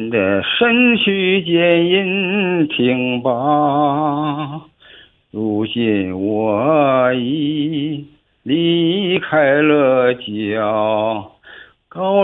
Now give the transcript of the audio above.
的身躯坚引挺拔，如今我已离开了家。高